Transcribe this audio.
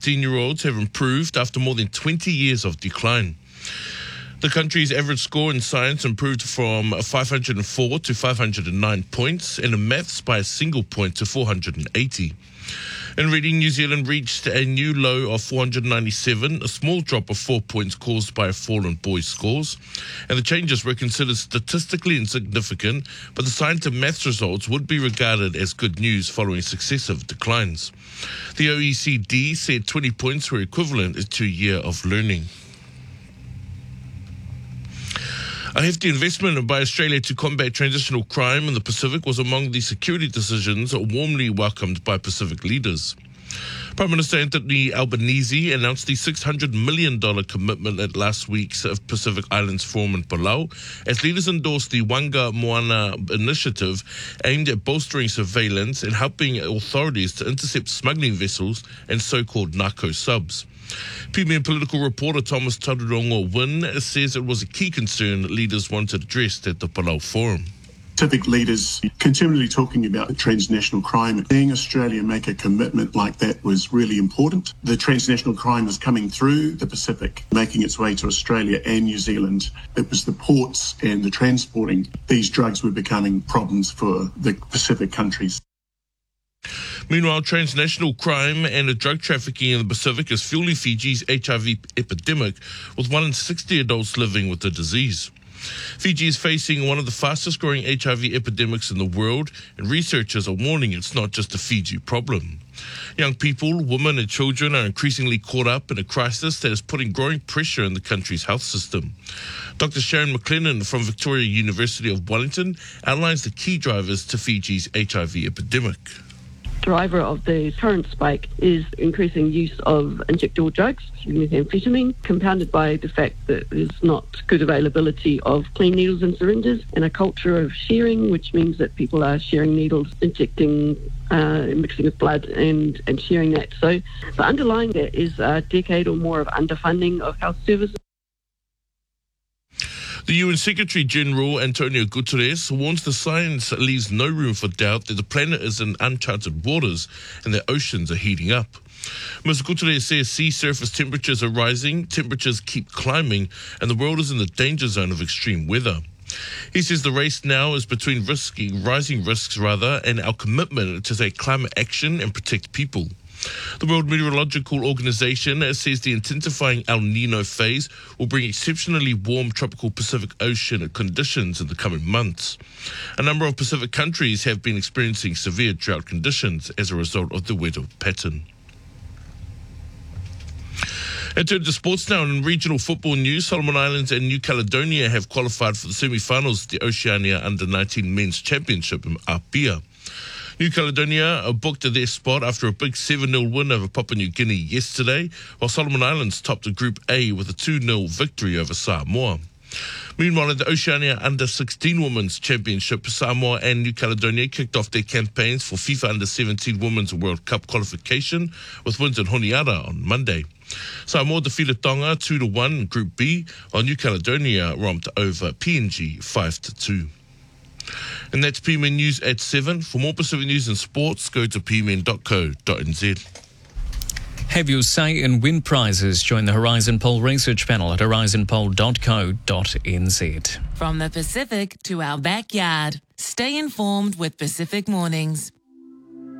15-year-olds have improved after more than 20 years of decline. The country's average score in science improved from 504 to 509 points, and in maths by a single point to 480. In reading, New Zealand reached a new low of 497, a small drop of 4 points caused by a fall in boys' scores. And the changes were considered statistically insignificant, but the science and maths results would be regarded as good news following successive declines. The OECD said 20 points were equivalent to a year of learning. A hefty investment by Australia to combat transitional crime in the Pacific was among the security decisions warmly welcomed by Pacific leaders. Prime Minister Anthony Albanese announced the $600 million commitment at last week's Pacific Islands Forum in Palau as leaders endorsed the Wanga Moana initiative aimed at bolstering surveillance and helping authorities to intercept smuggling vessels and so-called narco subs. PMN political reporter Thomas Tarurongo Wynn says it was a key concern leaders wanted addressed at the Palau Forum. Pacific leaders continually talking about transnational crime. Seeing Australia make a commitment like that was really important. The transnational crime is coming through the Pacific, making its way to Australia and New Zealand. It was the ports and the transporting. These drugs were becoming problems for the Pacific countries. Meanwhile, transnational crime and drug trafficking in the Pacific is fueling Fiji's HIV epidemic, with 1 in 60 adults living with the disease. Fiji is facing one of the fastest growing HIV epidemics in the world, and researchers are warning it's not just a Fiji problem. Young people, women and children are increasingly caught up in a crisis that is putting growing pressure on the country's health system. Dr. Sharon McLennan from Victoria University of Wellington outlines the key drivers to Fiji's HIV epidemic. Driver of the current spike is increasing use of injectable drugs, methamphetamine, compounded by the fact that there's not good availability of clean needles and syringes, and a culture of sharing, which means that people are sharing needles, injecting, mixing with blood and sharing that. So the underlying that is a decade or more of underfunding of health services. The UN Secretary-General Antonio Guterres warns the science leaves no room for doubt that the planet is in uncharted waters and that oceans are heating up. Mr. Guterres says sea surface temperatures are rising, temperatures keep climbing, and the world is in the danger zone of extreme weather. He says the race now is between rising risks, and our commitment to take climate action and protect people. The World Meteorological Organization says the intensifying El Nino phase will bring exceptionally warm tropical Pacific Ocean conditions in the coming months. A number of Pacific countries have been experiencing severe drought conditions as a result of the weather pattern. In terms of sports now, in regional football news, Solomon Islands and New Caledonia have qualified for the semi-finals of the Oceania Under-19 Men's Championship in Apia. New Caledonia booked their spot after a big 7-0 win over Papua New Guinea yesterday, while Solomon Islands topped Group A with a 2-0 victory over Samoa. Meanwhile, at the Oceania Under-16 Women's Championship, Samoa and New Caledonia kicked off their campaigns for FIFA Under-17 Women's World Cup qualification with wins in Honiara on Monday. Samoa defeated Tonga 2-1 in Group B, while New Caledonia romped over PNG 5-2. And that's PMN News at 7. For more Pacific news and sports, go to pmn.co.nz. Have your say and win prizes. Join the Horizon Poll research panel at horizonpoll.co.nz. From the Pacific to our backyard, stay informed with Pacific Mornings.